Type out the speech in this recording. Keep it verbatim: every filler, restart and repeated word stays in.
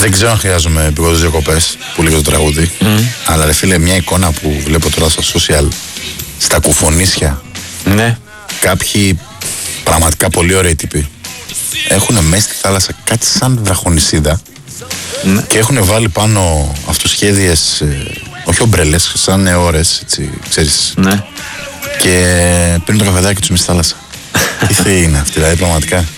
Δεν ξέρω αν χρειάζομαι επικόντως διακοπές που λέει το τραγούδι. Mm. Αλλά ρε φίλε, μια εικόνα που βλέπω τώρα στα social, στα κουφονίσια. Ναι. Κάποιοι πραγματικά πολύ ωραίοι τύποι έχουν μέσα στη θάλασσα κάτι σαν βραχονισίδα. Ναι. Και έχουν βάλει πάνω αυτοσχέδιες, ε, όχι ομπρέλες, σαν ώρες, έτσι, ξέρεις. Ναι. Και παίρνουν το καφεδάκι τους μες στη θάλασσα. Τι θεοί είναι αυτοί, δηλαδή πραγματικά.